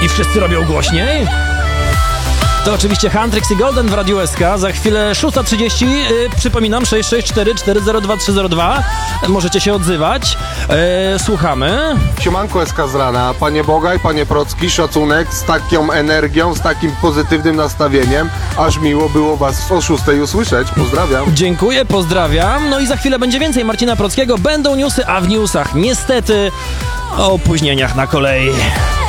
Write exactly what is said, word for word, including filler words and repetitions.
I wszyscy robią głośniej? To oczywiście Huntrix i Golden w Radiu S K. Za chwilę szósta trzydzieści. Yy, przypominam, sześć sześć cztery cztery zero dwa trzy zero dwa. Możecie się odzywać. Yy, słuchamy. Siemanko S K z rana. Panie Bogaj, panie Procki, szacunek, z taką energią, z takim pozytywnym nastawieniem. Aż miło było was o szóstej usłyszeć. Pozdrawiam. Dziękuję, pozdrawiam. No i za chwilę będzie więcej Marcina Prockiego. Będą newsy, a w newsach niestety o opóźnieniach na kolei.